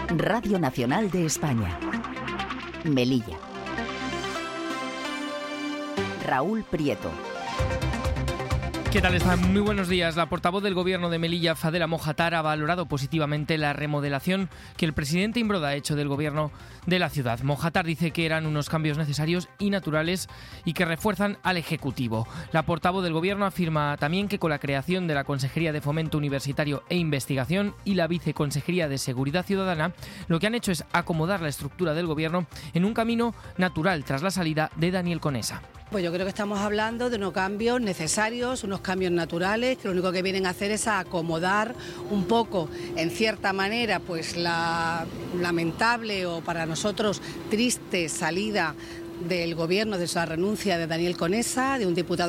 Radio Nacional de España. Melilla. Raúl Prieto. ¿Qué tal están? Muy buenos días. La portavoz del Gobierno de Melilla, Fadela Mojatar, ha valorado positivamente la remodelación que el presidente Imbroda ha hecho del Gobierno de la ciudad. Mojatar dice que eran unos cambios necesarios y naturales y que refuerzan al Ejecutivo. La portavoz del Gobierno afirma también que con la creación de la Consejería de Fomento Universitario e Investigación y la Viceconsejería de Seguridad Ciudadana, lo que han hecho es acomodar la estructura del Gobierno en un camino natural tras la salida de Daniel Conesa. Pues yo creo que estamos hablando de unos cambios necesarios, unos cambios naturales, que lo único que vienen a hacer es a acomodar un poco, en cierta manera, pues la lamentable o para nosotros triste salida del Gobierno, de esa renuncia de Daniel Conesa, de un diputado